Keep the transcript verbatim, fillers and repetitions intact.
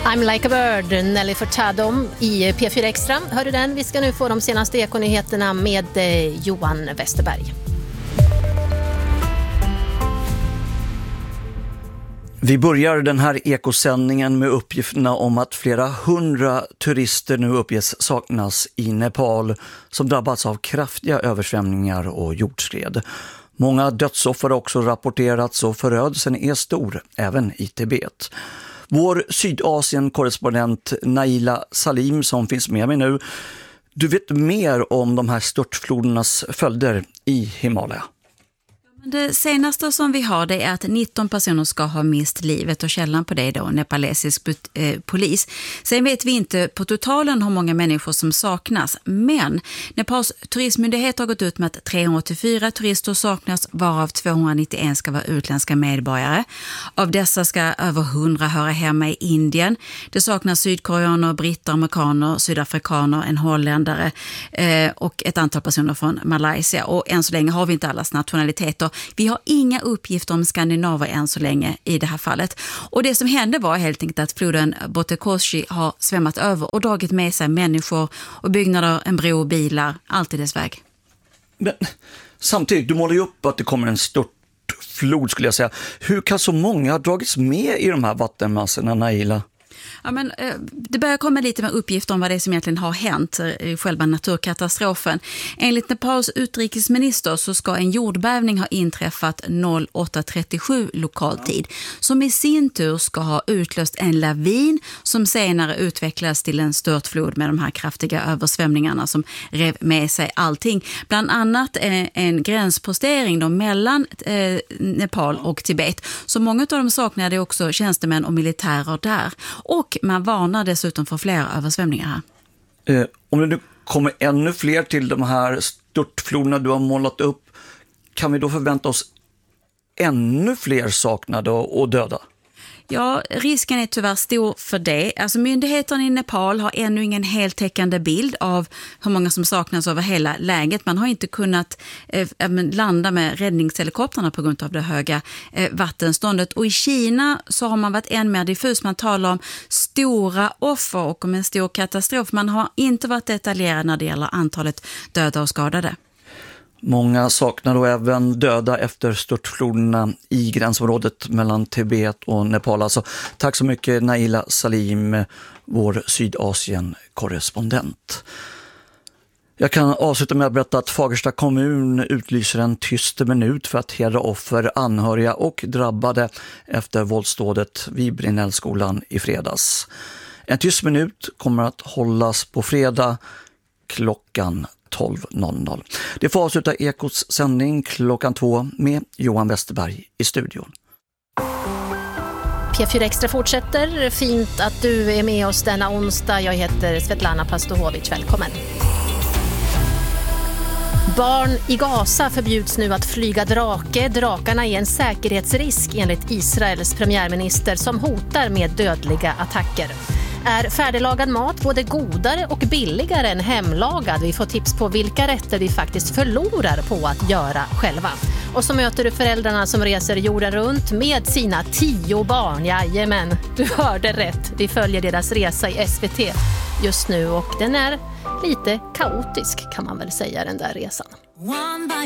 I'm like a bird, Nelly Furtado i P fyra Extra. Hör du den? Vi ska nu få de senaste ekonyheterna med Johan Westerberg. Vi börjar den här ekosändningen med uppgifterna om att flera hundra turister nu uppges saknas i Nepal som drabbats av kraftiga översvämningar och jordskred. Många dödsoffer har också rapporterats och förödelsen är stor, även i Tibet. Vår Sydasien-korrespondent Naila Salim som finns med mig nu, du vet mer om de här störtflodernas följder i Himalaya. Det senaste som vi har det är att nitton personer ska ha mist livet och källan på det då, nepalesisk eh, polis. Sen vet vi inte på totalen hur många människor som saknas, men Nepals turismmyndighet har gått ut med att trehundraåttiofyra turister saknas, varav tvåhundranittioen ska vara utländska medborgare. Av dessa ska över hundra höra hemma i Indien. Det saknas sydkoreaner, britter, amerikaner, sydafrikaner, en holländare eh, och ett antal personer från Malaysia. Och än så länge har vi inte allas nationaliteter. Vi har inga uppgifter om skandinaver än så länge i det här fallet. Och det som hände var helt enkelt att floden Botekoshi har svämmat över och dragit med sig människor och byggnader, en bro, bilar, allt i dess väg. Men samtidigt, du målar ju upp att det kommer en stort flod skulle jag säga. Hur kan så många ha dragits med i de här vattenmassorna, Naila? Ja, men, eh, det börjar komma lite med uppgifter om vad det är som egentligen har hänt i själva naturkatastrofen. Enligt Nepals utrikesminister så ska en jordbävning ha inträffat åtta trettiosju lokal tid, som i sin tur ska ha utlöst en lavin som senare utvecklades till en störtflod med de här kraftiga översvämningarna som rev med sig allting. Bland annat en, en gränspostering då mellan eh, Nepal och Tibet. Så många av dem saknade också tjänstemän och militärer där. Och man varnar dessutom för fler översvämningar här. Eh, om det nu kommer ännu fler till de här störtfloderna du har målat upp, kan vi då förvänta oss ännu fler saknade och döda? Ja, risken är tyvärr stor för det. Alltså myndigheterna i Nepal har ännu ingen heltäckande bild av hur många som saknas över hela läget. Man har inte kunnat eh, landa med räddningshelikopterna på grund av det höga eh, vattenståndet. Och i Kina så har man varit än mer diffus. Man talar om stora offer och om en stor katastrof. Man har inte varit detaljerad när det gäller antalet döda och skadade. Många saknar då även döda efter störtfloderna i gränsområdet mellan Tibet och Nepal. Alltså, tack så mycket Naila Salim, vår Sydasien-korrespondent. Jag kan avsluta med att berätta att Fagersta kommun utlyser en tyst minut för att hedra offer, anhöriga och drabbade efter våldsdådet vid Brinnellskolan i fredags. En tyst minut kommer att hållas på fredag klockan tolv noll noll. Det får avsluta Ekots sändning klockan två med Johan Westerberg i studion. P fyra Extra fortsätter. Fint att du är med oss denna onsdag. Jag heter Svetlana Pastohovic. Välkommen. Barn i Gaza förbjuds nu att flyga drake. Drakarna är en säkerhetsrisk enligt Israels premiärminister som hotar med dödliga attacker. Är färdiglagad mat både godare och billigare än hemlagad? Vi får tips på vilka rätter vi faktiskt förlorar på att göra själva. Och så möter du föräldrarna som reser jorden runt med sina tio barn. Jajamän, du hörde rätt. Vi följer deras resa i S V T just nu och den är lite kaotisk kan man väl säga, den där resan.